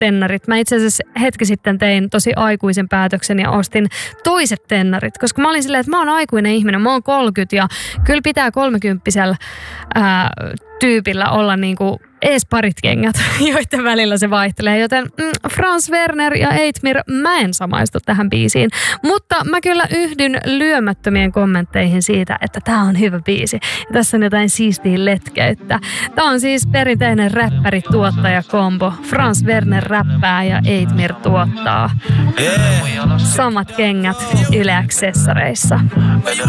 tennarit. Mä itse asiassa hetki sitten tein tosi aikuisen päätöksen ja ostin toiset tennarit, koska mä olin silleen, että mä oon aikuinen ihminen, mä oon 30 ja kyllä pitää 30-vuotiaalla tyypillä olla niinku ees parit kengät, joiden välillä se vaihtelee. Joten Franz Werner ja Eitmir, mä en samaistu tähän biisiin. Mutta mä kyllä yhdyn lyömättömien kommentteihin siitä, että tää on hyvä biisi. Ja tässä on jotain siistiä letkeyttä. Tää on siis perinteinen räppäri-tuottaja-kombo. Franz Werner räppää ja Eitmir tuottaa. Samat kengät Yle Accessoreissa.